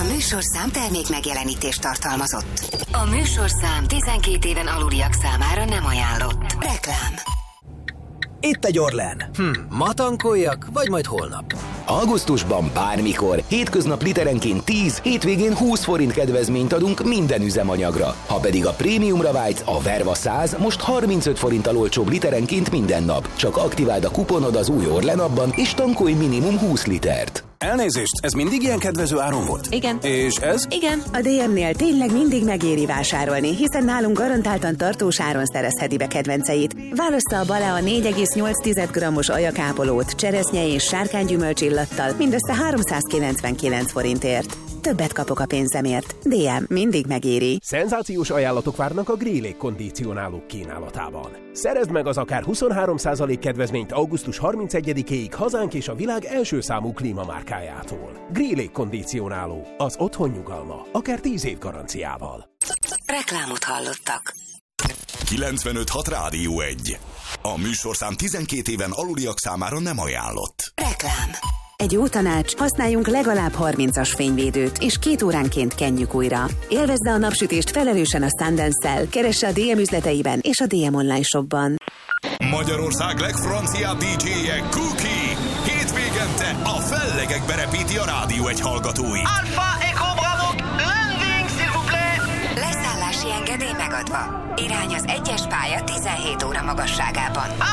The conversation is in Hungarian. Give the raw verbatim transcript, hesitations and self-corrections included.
A műsorszám termék megjelenítést tartalmazott. A műsorszám tizenkét éven aluliak számára nem ajánlott. Reklám. Itt egy Orlen. Hm, ma tankoljak, vagy majd holnap? Augusztusban bármikor, hétköznap literenként tíz, hétvégén húsz forint kedvezményt adunk minden üzemanyagra. Ha pedig a prémiumra vágysz, a Verva száz most harmincöt forinttal olcsóbb literenként minden nap. Csak aktiváld a kuponod az új Orlen appban, és tankolj minimum húsz litert. Elnézést, ez mindig ilyen kedvező áron volt? Igen. És ez? Igen. A dé em-nél tényleg mindig megéri vásárolni, hiszen nálunk garantáltan tartós áron szerezheti be kedvenceit. Válassza a Balea négy egész nyolc grammos ajakápolót, cseresznye és sárkánygyümölcs illattal mindössze háromszázkilencvenkilenc forintért. Többet kapok a pénzemért. dé em mindig megéri. Szenzációs ajánlatok várnak a Grill légkondicionálók kínálatában. Szerezd meg az akár huszonhárom százalék kedvezményt augusztus harmincegyedikéig hazánk és a világ első számú klímamárkájától. Grill légkondicionáló. Az otthon nyugalma. Akár tíz év garanciával. Reklámot hallottak. kilencvenöt hat Rádió egy. A műsorszám tizenkét éven aluliak számára nem ajánlott. Reklám. Egy jó tanács, használjunk legalább harmincas fényvédőt, és két óránként kenjük újra. Élvezd a napsütést felelősen a Sundance-szel, keresse a dé em üzleteiben és a dé em online shopban. Magyarország legfranciább dé dzséje Cookie. Hétvégente a fellegekbe repíti a Rádió egy hallgatóit. Alpha Echo Bravo, landing s'il vous plaît! Leszállási engedély megadva. Irány az egyes pálya tizenhét óra magasságában.